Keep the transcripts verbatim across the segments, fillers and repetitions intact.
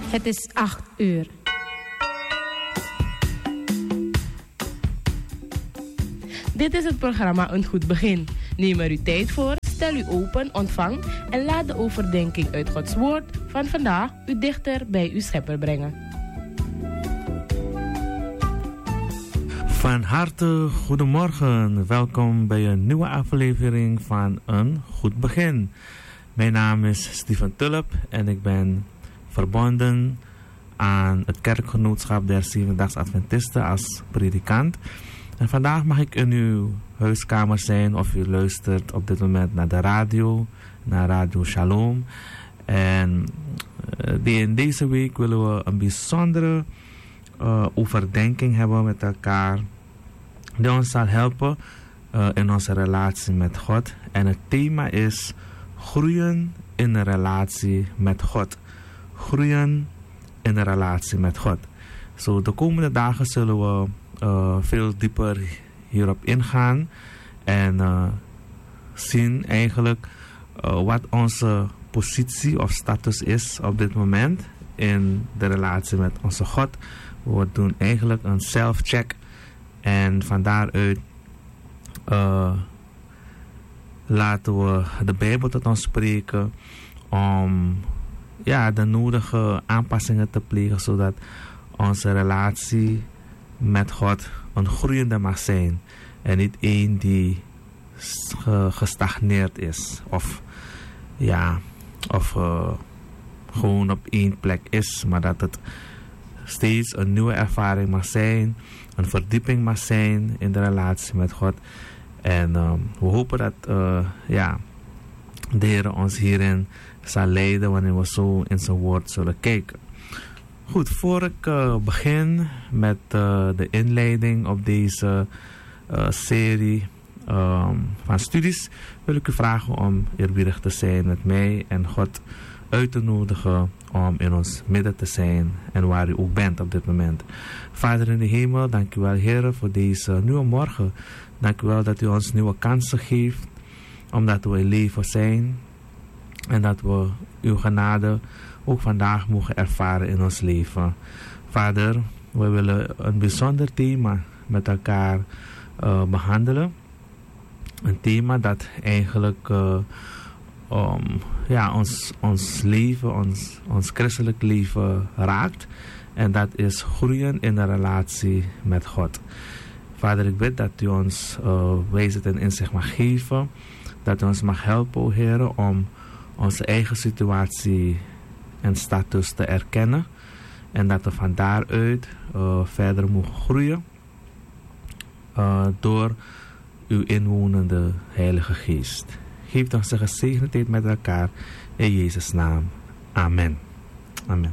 Het is acht uur. Dit is het programma Een Goed Begin. Neem er uw tijd voor, stel u open, ontvang en laat de overdenking uit Gods Woord van vandaag u dichter bij uw Schepper brengen. Van harte goedemorgen, welkom bij een nieuwe aflevering van Een Goed Begin. Mijn naam is Steven Tulp en ik ben verbonden aan het kerkgenootschap der Zevendaagse Adventisten als predikant. En vandaag mag ik in uw huiskamer zijn of u luistert op dit moment naar de radio, naar Radio Shalom. En uh, in deze week willen we een bijzondere uh, overdenking hebben met elkaar, die ons zal helpen uh, in onze relatie met God. En het thema is groeien in een relatie met God. Groeien in een relatie met God. Zo, de komende dagen zullen we uh, veel dieper hierop ingaan en uh, zien eigenlijk uh, wat onze positie of status is op dit moment in de relatie met onze God. We doen eigenlijk een self-check en van daaruit uh, laten we de Bijbel tot ons spreken om ja, de nodige aanpassingen te plegen, zodat onze relatie met God een groeiende mag zijn en niet één die gestagneerd is of, ja, of uh, gewoon op één plek is, maar dat het steeds een nieuwe ervaring mag zijn, een verdieping mag zijn in de relatie met God. En uh, we hopen dat uh, ja, de Heer ons hierin zal leiden wanneer we zo in zijn woord zullen kijken. Goed, voor ik uh, begin met uh, de inleiding op deze uh, serie um, van studies, wil ik u vragen om eerbiedig te zijn met mij en God uit te nodigen om in ons midden te zijn en waar u ook bent op dit moment. Vader in de hemel, dank u wel, Heer, voor deze nieuwe morgen. Dank u wel dat u ons nieuwe kansen geeft, omdat we in leven zijn en dat we uw genade ook vandaag mogen ervaren in ons leven. Vader, we willen een bijzonder thema met elkaar uh, behandelen. Een thema dat eigenlijk uh, um, ja, ons, ons leven, ons, ons christelijk leven raakt. En dat is groeien in de relatie met God. Vader, ik bid dat u ons uh, wijsheid en inzicht mag geven. Dat u ons mag helpen, o Heer, om onze eigen situatie en status te erkennen. En dat we van daaruit uh, verder mogen groeien. Uh, door uw inwonende Heilige Geest. Geef ons een gezegende tijd met elkaar. In Jezus' naam. Amen. Amen.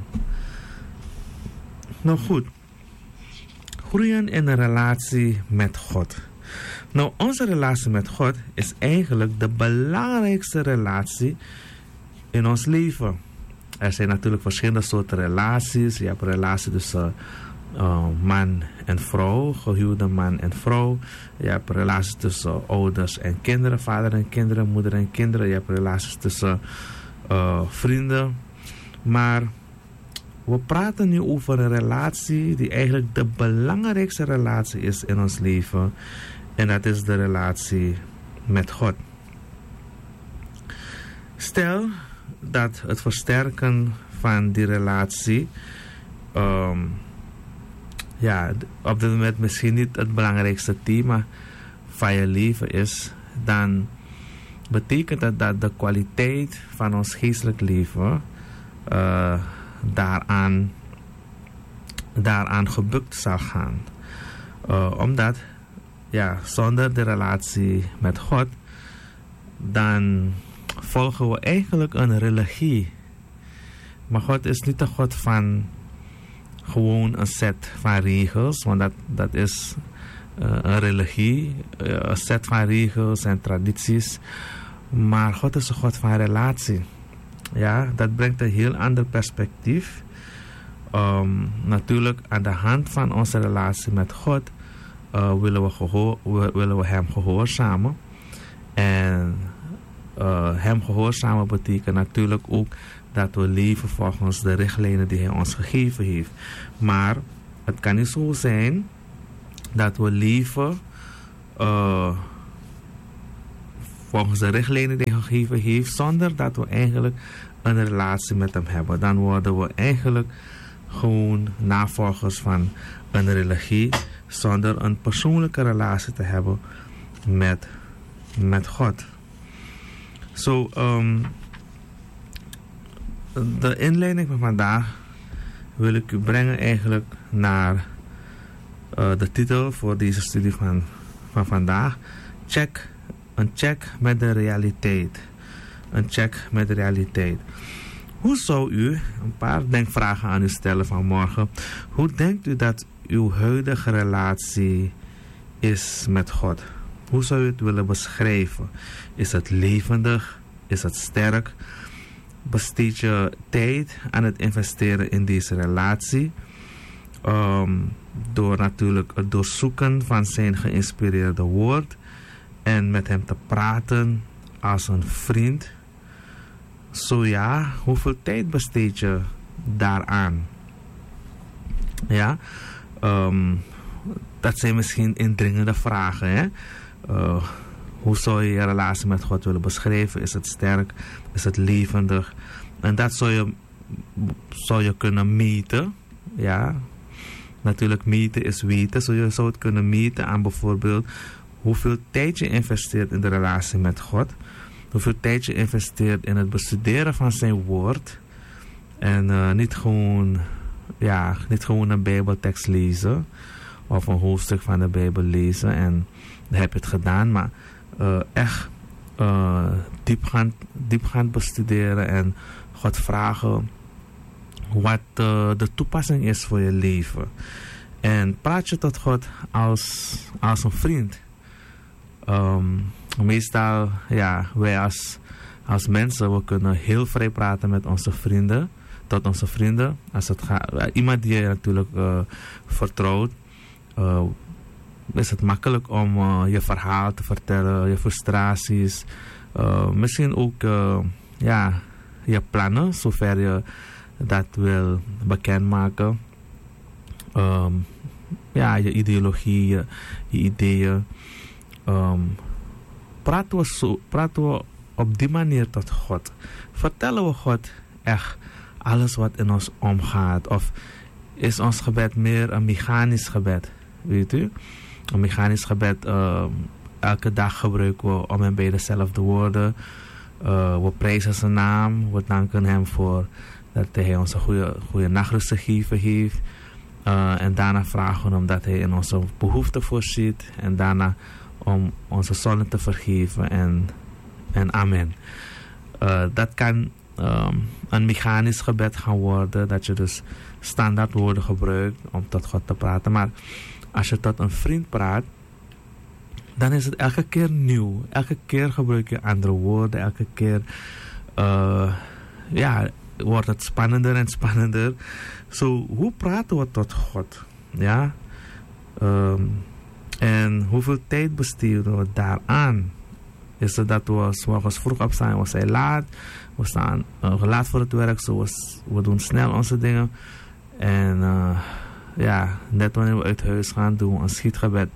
Nou goed. Groeien in een relatie met God. Nou, onze relatie met God is eigenlijk de belangrijkste relatie in ons leven. Er zijn natuurlijk verschillende soorten relaties. Je hebt een relatie tussen uh, man en vrouw, gehuwde man en vrouw. Je hebt relaties tussen ouders en kinderen, vader en kinderen, moeder en kinderen. Je hebt relaties tussen uh, vrienden. Maar we praten nu over een relatie die eigenlijk de belangrijkste relatie is in ons leven. En dat is de relatie met God. Stel dat het versterken van die relatie um, ja, op dit moment misschien niet het belangrijkste thema van je leven is, dan betekent dat dat de kwaliteit van ons geestelijk leven uh, daaraan, daaraan gebukt zal gaan. Uh, omdat ja, zonder de relatie met God, dan volgen we eigenlijk een religie. Maar God is niet een God van gewoon een set van regels, want dat, dat is uh, een religie, uh, een set van regels en tradities. Maar God is een God van relatie. Ja, dat brengt een heel ander perspectief. Um, natuurlijk, aan de hand van onze relatie met God uh, willen, we gehoor, willen we hem gehoorzamen. En uh, hem gehoorzamen betekent natuurlijk ook dat we leven volgens de richtlijnen die hij ons gegeven heeft. Maar het kan niet zo zijn dat we leven uh, volgens de richtlijnen die hij gegeven heeft, zonder dat we eigenlijk een relatie met hem hebben. Dan worden we eigenlijk gewoon navolgers van een religie, zonder een persoonlijke relatie te hebben met, met God. Zo, so, um, de inleiding van vandaag wil ik u brengen eigenlijk naar uh, de titel voor deze studie van, van vandaag. Check, een check met de realiteit. Een check met de realiteit. Hoe zou u, een paar denkvragen aan u stellen vanmorgen. Hoe denkt u dat uw huidige relatie is met God? Hoe zou u het willen beschrijven? Is het levendig? Is het sterk? Besteed je tijd aan het investeren in deze relatie? Um, door natuurlijk het doorzoeken van zijn geïnspireerde woord. En met hem te praten als een vriend. Zo ja, hoeveel tijd besteed je daaraan? Ja, um, dat zijn misschien indringende vragen. Hè? Uh, hoe zou je je relatie met God willen beschrijven? Is het sterk? Is het levendig? En dat zou je, zou je kunnen meten. Ja, natuurlijk meten is weten. Zo je zou het kunnen meten aan bijvoorbeeld hoeveel tijd je investeert in de relatie met God. Hoeveel tijd je investeert in het bestuderen van zijn woord. En uh, niet gewoon, ja, niet gewoon een Bijbeltekst lezen. Of een hoofdstuk van de Bijbel lezen. En dan heb je het gedaan. Maar uh, echt uh, diepgaand, diepgaand bestuderen. En God vragen wat uh, de toepassing is voor je leven. En praat je tot God als, als een vriend. Um, meestal, ja, wij als, als mensen, we kunnen heel vrij praten met onze vrienden. Tot onze vrienden. Als het gaat, uh, iemand die je natuurlijk uh, vertrouwt. Uh, is het makkelijk om uh, je verhaal te vertellen. Je frustraties. Uh, misschien ook uh, ja, je plannen. Zover je dat wil bekendmaken. Um, ja, je ideologie, je, je ideeën. Um, praten, we zo, praten we op die manier tot God? Vertellen we God echt alles wat in ons omgaat? Of is ons gebed meer een mechanisch gebed? Weet u? Een mechanisch gebed, uh, elke dag gebruiken we om en bij dezelfde woorden. Uh, we prijzen zijn naam, we danken hem voor dat hij ons een goede, goede nachtrust gegeven heeft. Uh, en daarna vragen we hem dat hij in onze behoeften voorziet. En daarna om onze zonden te vergeven en, en amen. Uh, dat kan um, een mechanisch gebed gaan worden, dat je dus standaard woorden gebruikt om tot God te praten. Maar als je tot een vriend praat, dan is het elke keer nieuw. Elke keer gebruik je andere woorden. Elke keer uh, ja, wordt het spannender en spannender. Zo, so, hoe praten we tot God? Ja. Um, En hoeveel tijd besteden we daaraan? Is het dat we 's morgens vroeg opstaan, we zijn laat. We staan uh, laat voor het werk, so we, we doen snel onze dingen. En uh, ja, net wanneer we uit huis gaan, doen we een schietgebed.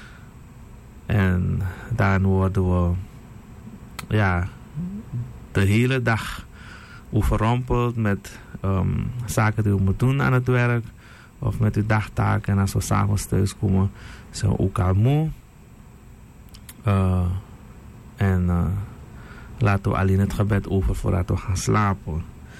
En dan worden we ja, de hele dag overrompeld met um, zaken die we moeten doen aan het werk. Of met uw dagtaken. En als we s'avonds thuis komen, zijn we ook al moe. Uh, en uh, laten we alleen het gebed over voordat we gaan slapen.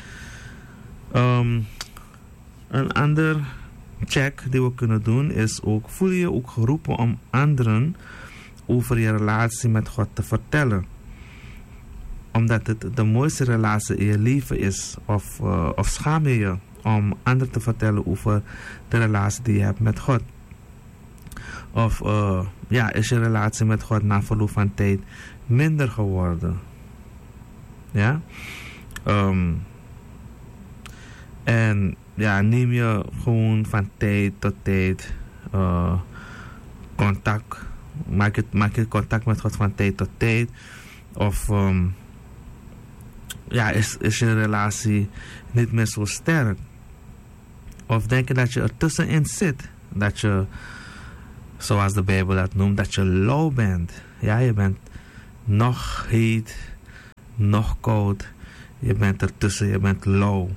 Um, een ander check die we kunnen doen is ook, voel je je ook geroepen om anderen over je relatie met God te vertellen? Omdat het de mooiste relatie in je leven is. Of, uh, of schaam je je om anderen te vertellen over de relatie die je hebt met God? Of uh, ja, is je relatie met God na verloop van tijd minder geworden? Ja? Um, en ja, neem je gewoon van tijd tot tijd uh, contact. Maak je, maak je contact met God van tijd tot tijd. Of um, ja, is, is je relatie niet meer zo sterk? Of denk je dat je er tussenin zit? Dat je, zoals de Bijbel dat noemt, dat je lauw bent. Ja, je bent nog heet, nog koud. Je bent ertussen, je bent lauw.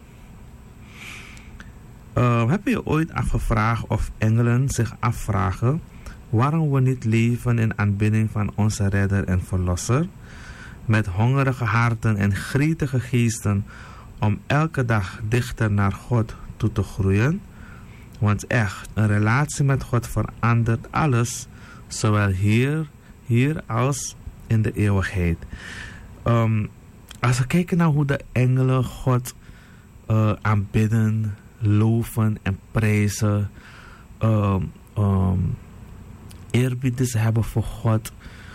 Uh, heb je je ooit afgevraagd of engelen zich afvragen waarom we niet leven in aanbidding van onze redder en verlosser? Met hongerige harten en gretige geesten om elke dag dichter naar God toe te groeien. Want echt, een relatie met God verandert alles, zowel hier, hier als in de eeuwigheid. Um, als we kijken naar hoe de engelen God uh, aanbidden, loven en prijzen, um, um, eerbied hebben voor God,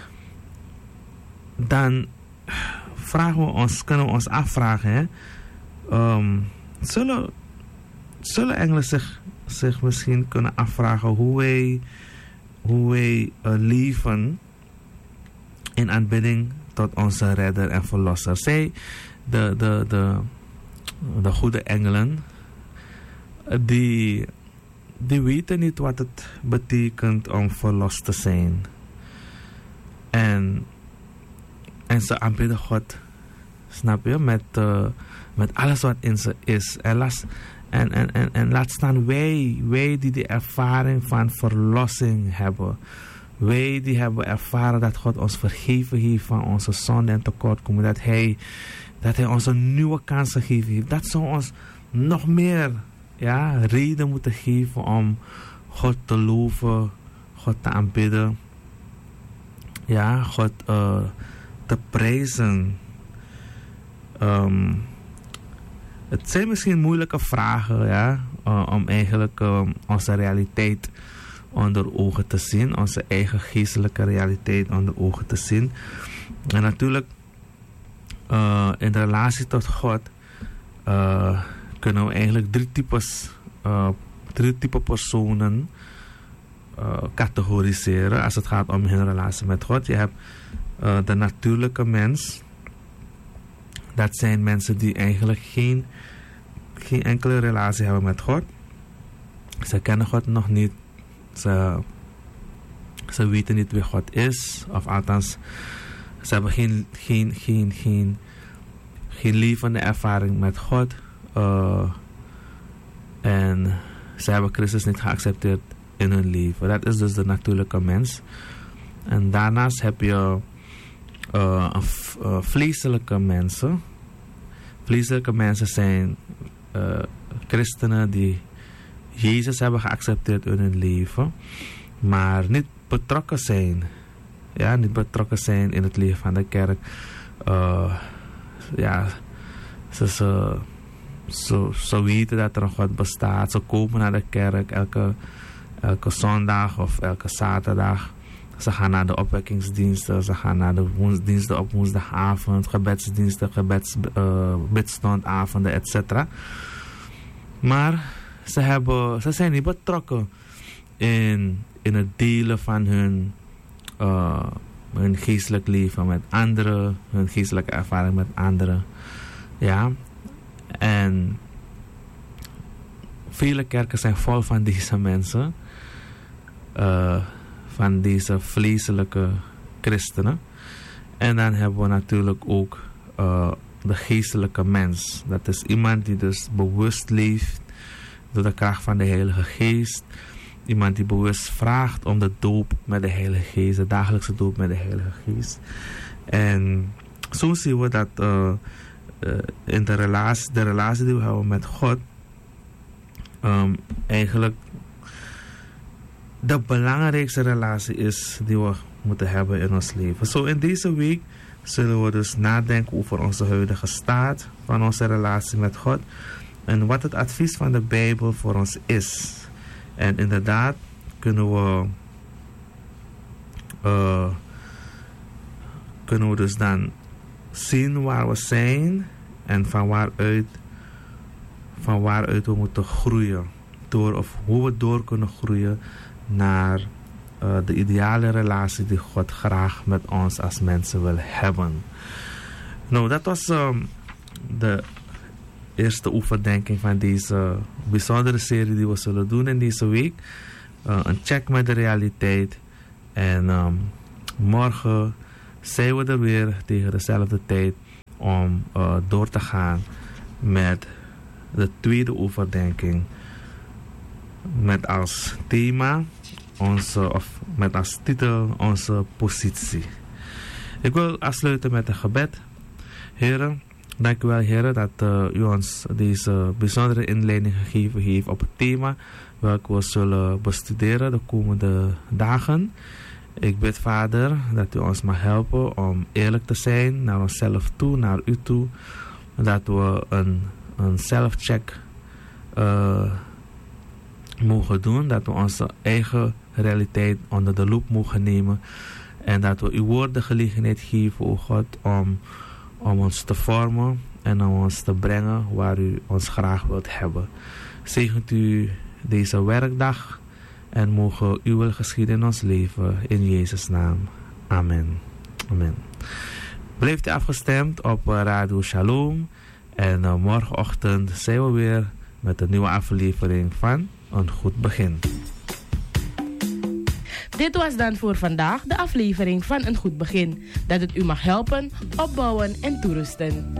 dan vragen we ons, kunnen we ons afvragen, hè? Um, zullen, zullen engelen zich, zich misschien kunnen afvragen hoe wij, hoe wij uh, leven in aanbidding tot onze redder en verlosser? Zij, de, de, de, de goede engelen, die, die weten niet wat het betekent om verlost te zijn. En, en ze aanbidden God, snap je, met, uh, met alles wat in ze is. En, las, en, en, en, en laat staan wij, wij die de ervaring van verlossing hebben. Wij die hebben ervaren dat God ons vergeven heeft van onze zonde en tekortkomingen. Dat hij, dat hij ons een nieuwe kans gegeven heeft. Dat zou ons nog meer, ja, reden moeten geven om God te loven, God te aanbidden. Ja, God uh, te prijzen. Um, het zijn misschien moeilijke vragen, ja, uh, om eigenlijk uh, onze realiteit onder ogen te zien, onze eigen geestelijke realiteit onder ogen te zien. En natuurlijk, uh, in de relatie tot God, uh, kunnen we eigenlijk drie types, uh, drie type personen uh, categoriseren als het gaat om hun relatie met God. Je hebt uh, de natuurlijke mens. Dat zijn mensen die eigenlijk geen, geen enkele relatie hebben met God. Ze kennen God nog niet. Ze, ze weten niet wie God is. Of althans, ze hebben geen, geen, geen, geen, geen levende ervaring met God. Uh, en ze hebben Christus niet geaccepteerd in hun leven. Dat is dus de natuurlijke mens. En daarnaast heb je uh, uh, vleeselijke mensen. Vleeselijke mensen zijn uh, christenen die Jezus hebben geaccepteerd in hun leven, maar niet betrokken zijn. Ja, niet betrokken zijn in het leven van de kerk. Uh, ja, ze, ze, ze, ze weten dat er een God bestaat. Ze komen naar de kerk elke, elke zondag of elke zaterdag. Ze gaan naar de opwekkingsdiensten, ze gaan naar de woensdiensten op woensdagavond, gebedsdiensten, gebeds, uh, bidstondavonden, et cetera. Maar ze, hebben, ze zijn niet betrokken in, in het delen van hun, uh, hun geestelijk leven met anderen, hun geestelijke ervaring met anderen. Ja, en vele kerken zijn vol van deze mensen. Uh, van deze vleeselijke christenen. En dan hebben we natuurlijk ook uh, de geestelijke mens. Dat is iemand die dus bewust leeft door de kracht van de Heilige Geest. Iemand die bewust vraagt om de doop met de Heilige Geest, de dagelijkse doop met de Heilige Geest. En zo zien we dat uh, uh, in de relatie, de relatie die we hebben met God, um, eigenlijk de belangrijkste relatie is die we moeten hebben in ons leven. Zo in deze week zullen we dus nadenken over onze huidige staat van onze relatie met God en wat het advies van de Bijbel voor ons is. En inderdaad kunnen we uh, kunnen we dus dan zien waar we zijn en van waaruit van waaruit we moeten groeien. Door, of hoe we door kunnen groeien naar uh, de ideale relatie die God graag met ons als mensen wil hebben. Nou, dat was um, de eerste oefendenking van deze bijzondere serie die we zullen doen in deze week. Uh, een check met de realiteit. En um, morgen zijn we er weer tegen dezelfde tijd om uh, door te gaan met de tweede overdenking. Met als thema, onze, of met als titel, onze positie. Ik wil afsluiten met een gebed. Heren, dank u wel, heren, dat uh, u ons deze bijzondere inleiding gegeven heeft op het thema welke we zullen bestuderen de komende dagen. Ik bid, Vader, dat u ons mag helpen om eerlijk te zijn naar onszelf toe, naar u toe. Dat we een, een self-check uh, mogen doen. Dat we onze eigen realiteit onder de loep mogen nemen. En dat we uw woord de gelegenheid geven, o God, om, om ons te vormen en om ons te brengen waar u ons graag wilt hebben. Zegent u deze werkdag. En mogen uw wil geschieden in ons leven. In Jezus' naam. Amen. Amen. Blijft u afgestemd op Radio Shalom. En uh, morgenochtend zijn we weer met een nieuwe aflevering van Een Goed Begin. Dit was dan voor vandaag de aflevering van Een Goed Begin. Dat het u mag helpen, opbouwen en toerusten.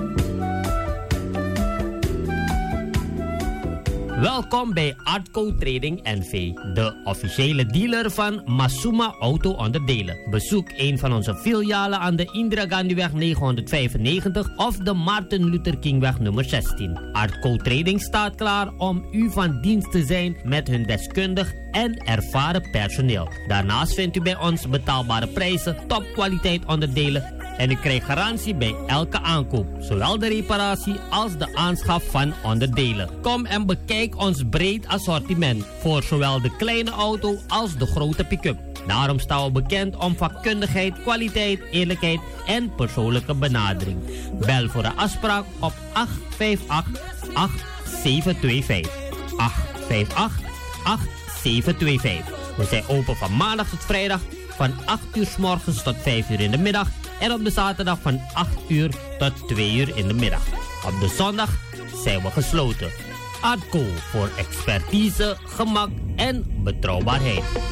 Welkom bij Artco Trading N V, de officiële dealer van Masuma Auto Onderdelen. Bezoek een van onze filialen aan de Indira Gandhiweg negenhonderdvijfennegentig of de Martin Luther Kingweg nummer zestien. Artco Trading staat klaar om u van dienst te zijn met hun deskundig en ervaren personeel. Daarnaast vindt u bij ons betaalbare prijzen, topkwaliteit onderdelen en u krijgt garantie bij elke aankoop, zowel de reparatie als de aanschaf van onderdelen. Kom en bekijk ons breed assortiment voor zowel de kleine auto als de grote pick-up. Daarom staan we bekend om vakkundigheid, kwaliteit, eerlijkheid en persoonlijke benadering. Bel voor een afspraak op acht vijf acht, acht zeven twee vijf. acht vijf acht, acht zeven twee vijf. We zijn open van maandag tot vrijdag van acht uur 's morgens tot vijf uur in de middag. En op de zaterdag van acht uur tot twee uur in de middag. Op de zondag zijn we gesloten. Artco voor expertise, gemak en betrouwbaarheid.